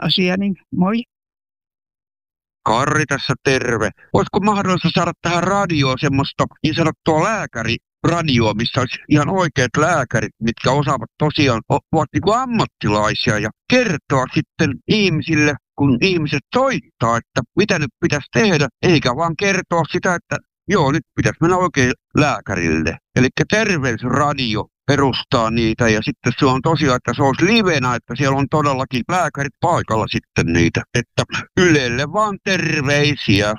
asia, niin moi. Karri tässä terve. Olisiko mahdollista saada tähän radioon semmoista niin sanottua lääkäriradioa, missä olisi ihan oikeat lääkärit, mitkä osaavat tosiaan, ovat niin kuin ammattilaisia ja kertoa sitten ihmisille, kun ihmiset soittaa, että mitä nyt pitäisi tehdä, eikä vaan kertoa sitä, että joo, nyt pitäisi mennä oikein lääkärille. Eli terveysradio perustaa niitä ja sitten se on tosiaan, että se olisi livenä, että siellä on todellakin lääkärit paikalla sitten niitä. Että Ylelle vaan terveisiä.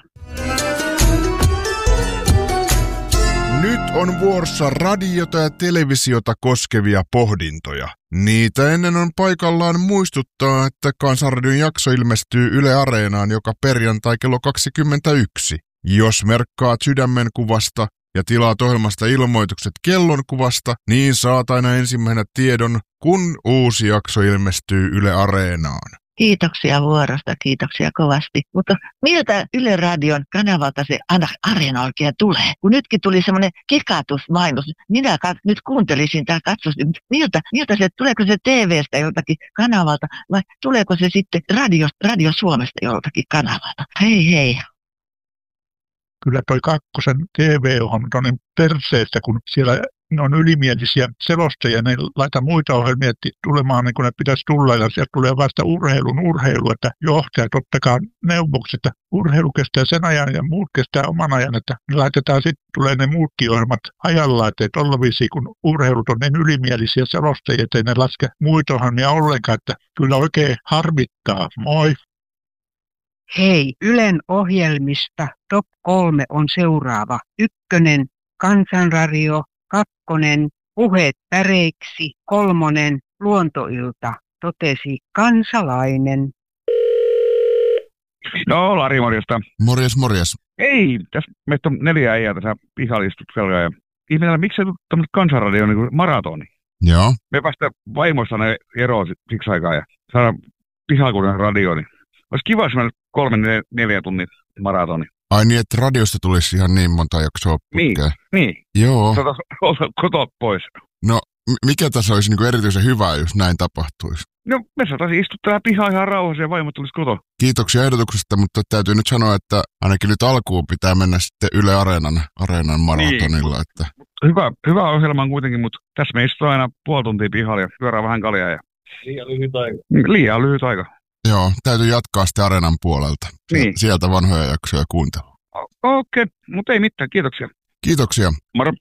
Nyt on vuorossa radiota ja televisiota koskevia pohdintoja. Niitä ennen on paikallaan muistuttaa, että Kansanradion jakso ilmestyy Yle Areenaan joka perjantai kello 21. Jos merkkaat sydämenkuvasta ja tilaat ohjelmasta ilmoitukset kellonkuvasta, niin saat aina ensimmäisenä tiedon, kun uusi jakso ilmestyy Yle Areenaan. Kiitoksia vuorosta, kiitoksia kovasti. Mutta miltä Yle Radion kanavalta se Areena oikein tulee? Kun nytkin tuli semmoinen kikatusmainos, minä nyt kuuntelisin tai katsoisin, miltä se, tuleeko se TV:stä joltakin kanavalta vai tuleeko se sitten Radio Suomesta joltakin kanavalta? Hei. Kyllä toi kakkosen TV-ohjelma on niin perseestä, kun siellä ne on ylimielisiä selostajia, ne laita muita ohjelmia tulemaan niin kuin ne pitäisi tulla, ja sieltä tulee vasta urheilu, että johtajat ottakaa neuvoksi, että urheilu kestää sen ajan ja muut kestää oman ajan, että ne laitetaan sitten, tulee ne muutkin ohjelmat ajallaan, ettei tolla viisiin, kun urheilut on niin ylimielisiä selostajia, ettei ne laske muita ohjelmia ollenkaan, että kyllä oikein harmittaa. Moi! Hei, Ylen ohjelmista top 3 on seuraava. 1, Kansanradio, 2, Puheet päreiksi, 3, Luontoilta, totesi kansalainen. No, Lari, morjesta. Morjes. Ei, tässä meistä on 4 äijää tässä pihalistuksella ja ihmetellä, miksi se on tämmöinen Kansanradio niin kuin maratoni? Joo. Me päästään vaimoista ne eroon siksi aikaa ja saadaan pihakuuden radio, niin olisi kiva, jos meillä 3-4 tunnin maratoni. Ai niin, että radiosta tulisi ihan niin monta jaksoa putkeen. Niin. Joo. Saataisiin olla kotot pois. No, mikä tässä olisi niin erityisen hyvää, jos näin tapahtuisi? No, me saataisiin istua täällä pihaa ihan rauhassa ja vaimo tulisi koto. Kiitoksia ehdotuksesta, mutta täytyy nyt sanoa, että ainakin nyt alkuun pitää mennä sitten Yle Areenan maratonilla. Niin. Että... Hyvä ohjelma on kuitenkin, mutta tässä me istutaan aina puoli tuntia pihalla ja juodaan vähän kaljaa. Ja... Liian lyhyt aika. Joo, täytyy jatkaa sitten Areenan puolelta. Niin. Sieltä vanhoja jaksoja kuuntella. Okei, mutta ei mitään, kiitoksia. Kiitoksia. Moro.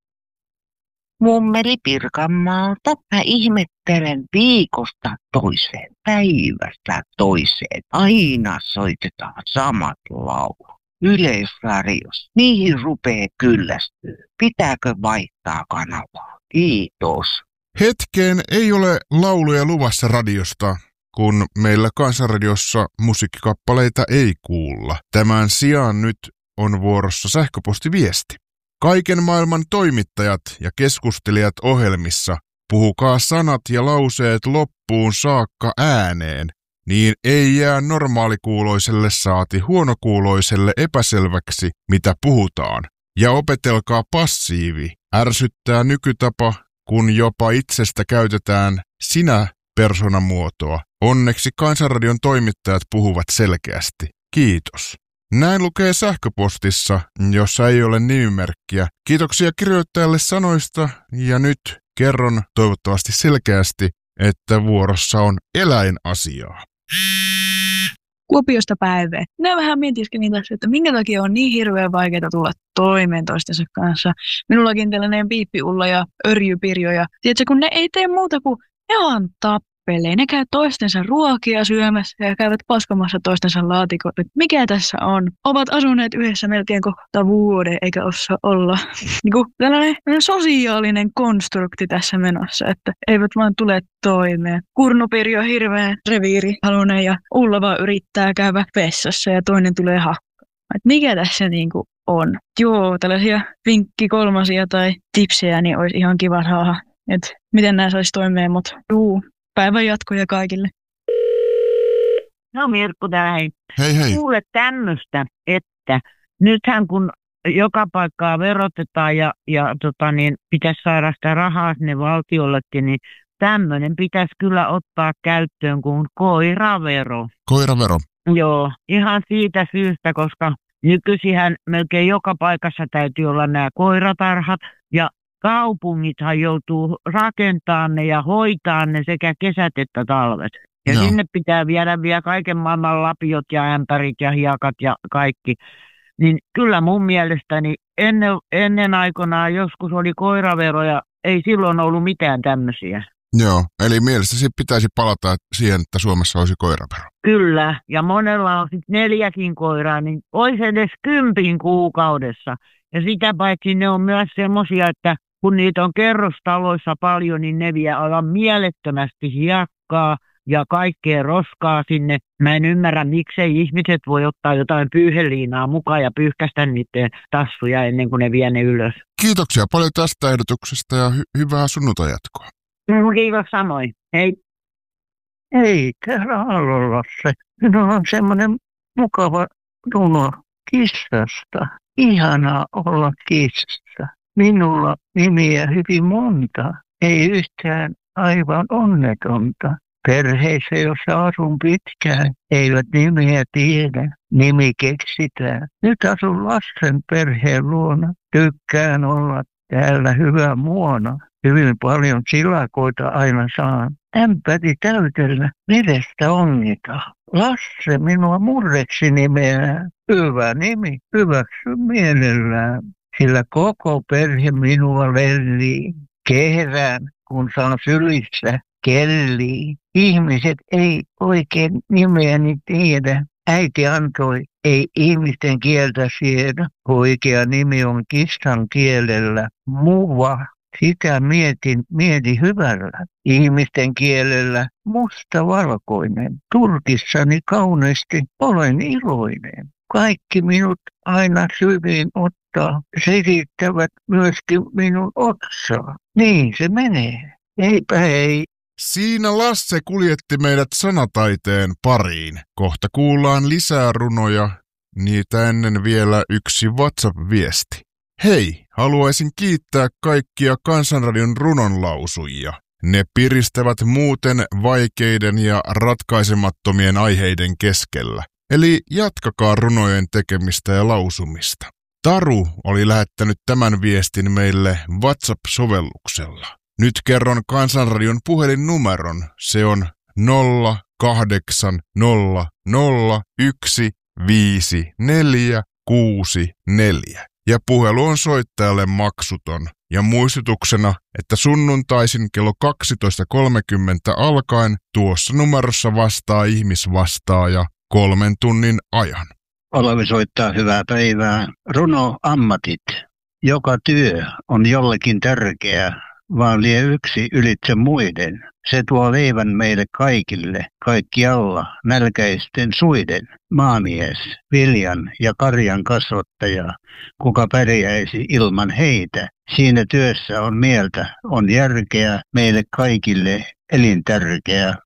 Mummeli Pirkanmaalta. Mä ihmettelen viikosta toiseen, päivästä toiseen. Aina soitetaan samat laulut. Yleisradios. Niihin rupee kyllästyä. Pitääkö vaihtaa kanavaa? Kiitos. Hetkeen ei ole lauluja luvassa radiosta, kun meillä Kansanradiossa musiikkikappaleita ei kuulla. Tämän sijaan nyt on vuorossa sähköpostiviesti. Kaiken maailman toimittajat ja keskustelijat ohjelmissa, puhukaa sanat ja lauseet loppuun saakka ääneen, niin ei jää normaalikuuloiselle saati huonokuuloiselle epäselväksi, mitä puhutaan. Ja opetelkaa passiivi. Ärsyttää nykytapa, kun jopa itsestä käytetään sinä-persoonamuotoa. Onneksi Kansanradion toimittajat puhuvat selkeästi. Kiitos. Näin lukee sähköpostissa, jossa ei ole nimimerkkiä. Kiitoksia kirjoittajalle sanoista ja nyt kerron toivottavasti selkeästi, että vuorossa on eläinasiaa. Kuopiosta Päive. Minä vähän mietiskelin tässä, että minkä takia on niin hirveän vaikeaa tulla toimeen toistensa kanssa. Minullakin tällainen Piippi-Ulla ja Örjy-Pirjo ja tiedätkö, kun ne ei tee muuta kuin ne vaan tappelee. Ne käy toistensa ruokia syömässä ja käyvät paskamassa toistensa laatikot. Mikä tässä on? Ovat asuneet yhdessä melkein kohta vuoden, eikä osaa olla. Niin tällainen sosiaalinen konstrukti tässä menossa, että eivät vaan tule toimeen. Kurnupirjo on hirveän reviirihalunen ja Ulla vaan yrittää käydä vessassa ja toinen tulee mikä tässä niinku on? Joo, tällaisia vinkkikolmasia tai tipsejä niin olisi ihan kiva saada, että miten nämä saisi toimeen, mutta päivän jatkoja kaikille. No Mirkku täällä, hei. Hei. Kuule tämmöistä, että nythän kun joka paikkaa verotetaan ja pitäisi saada sitä rahaa sinne valtiollekin, niin tämmöinen pitäisi kyllä ottaa käyttöön kuin koiravero. Koiravero. Joo, ihan siitä syystä, koska nykyisinhän melkein joka paikassa täytyy olla nämä koiratarhat ja kaupungithan joutuu rakentamaan ne ja hoitaa ne sekä kesät että talvet. Ja Joo. sinne pitää viedä vielä kaiken maailman lapiot ja ämpärit ja hiekat ja kaikki. Niin kyllä mun mielestäni ennen aikanaan joskus oli koiravero ja ei silloin ollut mitään tämmöisiä. Joo, eli mielestäsi pitäisi palata siihen, että Suomessa olisi koiravero. Kyllä, ja monella on sitten 4 koiraa, niin olisi edes 10 kuukaudessa. Ja sitä paitsi ne on myös semmoisia, että kun niitä on kerrostaloissa paljon, niin ne vie aivan mielettömästi hiekkaa ja kaikkea roskaa sinne. Mä en ymmärrä, miksei ihmiset voi ottaa jotain pyyheliinaa mukaan ja pyyhkästä niiden tassuja ennen kuin ne vie ne ylös. Kiitoksia paljon tästä ehdotuksesta ja hyvää sunnuntai-jatkoa. Kiitos samoin. Hei. Ei, täällä Allolla se. Minulla on semmoinen mukava runo kissasta. Ihanaa olla kissa. Minulla nimiä hyvin monta, ei yhtään aivan onnetonta. Perheissä, jossa asun pitkään, eivät nimiä tiedä. Nimi keksitään. Nyt asun lasten perheen luona. Tykkään olla täällä hyvä muona. Hyvin paljon silakoita aina saan. Ämpäri täytellä vedestä ongita. Lasse minua murreksi nimeää. Hyvä nimi, hyväksy mielellään. Sillä koko perhe minua lellii. Kehrään, kun saan sylissä kellii. Ihmiset ei oikein nimeäni tiedä. Äiti antoi, ei ihmisten kieltä siedä. Oikea nimi on kissan kielellä. Muva. Sitä mieti hyvällä. Ihmisten kielellä mustavalkoinen. Turkissani kauniisti olen iloinen. Kaikki minut aina syviin ottaa. Selittävät myöskin minun otsaa. Niin se menee. Eipä ei. Siinä Lasse kuljetti meidät sanataiteen pariin. Kohta kuullaan lisää runoja, niitä ennen vielä yksi WhatsApp-viesti. Hei, haluaisin kiittää kaikkia Kansanradion runonlausujia. Ne piristävät muuten vaikeiden ja ratkaisemattomien aiheiden keskellä. Eli jatkakaa runojen tekemistä ja lausumista. Taru oli lähettänyt tämän viestin meille WhatsApp-sovelluksella. Nyt kerron Kansanradion puhelinnumeron. Se on 0800155464 ja puhelu on soittajalle maksuton. Ja muistutuksena, että sunnuntaisin kello 12.30 alkaen tuossa numerossa vastaa ihmisvastaaja 3 tunnin ajan. Olavi soittaa hyvää päivää. Runo ammatit. Joka työ on jollekin tärkeä, vaan lie yksi ylitse muiden. Se tuo leivän meille kaikille, kaikkialla, nälkäisten suiden. Maamies, viljan ja karjan kasvattaja, kuka pärjäisi ilman heitä. Siinä työssä on mieltä, on järkeä, meille kaikille elintärkeä.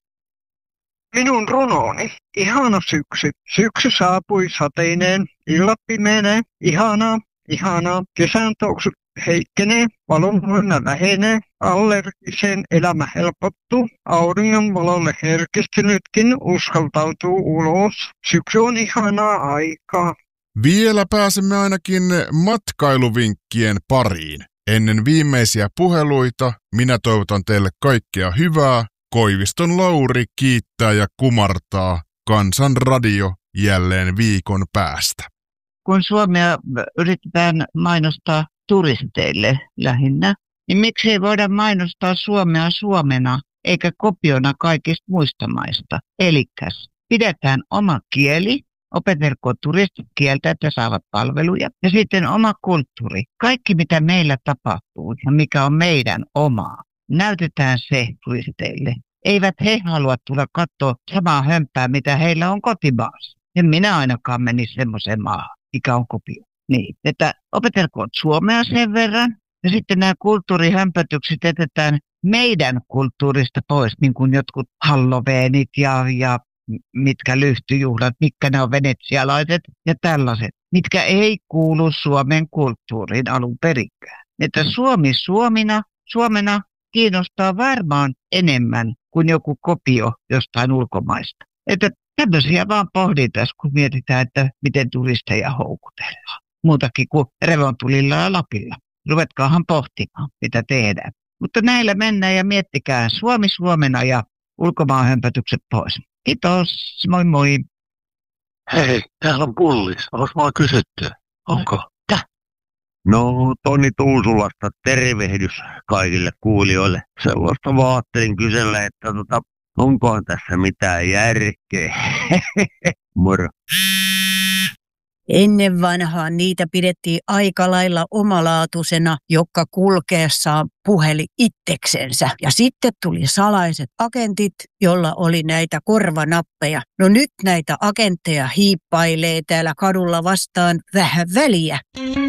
Minun runoni. Ihana syksy. Syksy saapui sateineen, illat pimeenee. Ihanaa, ihanaa. Kesän tuoksu heikkenee, valonvoima vähenee. Allergisen elämä helpottuu. Auringon valolle herkistynytkin uskaltautuu ulos. Syksy on ihanaa aikaa. Vielä pääsemme ainakin matkailuvinkkien pariin. Ennen viimeisiä puheluita minä toivotan teille kaikkea hyvää. Koiviston Lauri kiittää ja kumartaa. Kansanradio jälleen viikon päästä. Kun Suomea yritetään mainostaa turisteille lähinnä, niin miksi ei voida mainostaa Suomea Suomena eikä kopiona kaikista muista maista? Elikkäs pidetään oma kieli, opetelkoon turistit kieltä, että saavat palveluja, ja sitten oma kulttuuri. Kaikki mitä meillä tapahtuu ja mikä on meidän omaa, näytetään se turisteille. Eivät he halua tulla katsoa samaa hömpää, mitä heillä on kotimaassa. En minä ainakaan menisi semmoiseen maahan, mikä on kopio. Niin, että opetelkoon suomea sen verran, ja sitten nämä kulttuurihömpötykset jätetään meidän kulttuurista pois, niin kuin jotkut halloweenit ja mitkä lyhtyjuhlat, mitkä ne on venetsialaiset ja tällaiset, mitkä ei kuulu Suomen kulttuuriin alun perinkään. Että Suomi Suomena kiinnostaa varmaan enemmän kuin joku kopio jostain ulkomaista. Että tämmöisiä vaan pohditaan, kun mietitään, että miten turisteja houkutellaan. Muutakin kuin revontulilla ja Lapilla. Ruvetkaahan pohtimaan, mitä tehdään. Mutta näillä mennään ja miettikää Suomi Suomena ja ulkomaanhömpötykset pois. Kiitos, moi moi. Hei, täällä on Pullis. Onko mua kysytty? Onko? No, Toni Tuusulasta tervehdys kaikille kuulijoille. Sellaista vaattelin kysellä, että onkohan tässä mitään järkeä. Moro. Ennen vanhaan niitä pidettiin aika lailla omalaatuisena, joka kulkeessaan puheli itseksensä. Ja sitten tuli salaiset agentit, jolla oli näitä korvanappeja. No nyt näitä agentteja hiippailee täällä kadulla vastaan vähän väliä.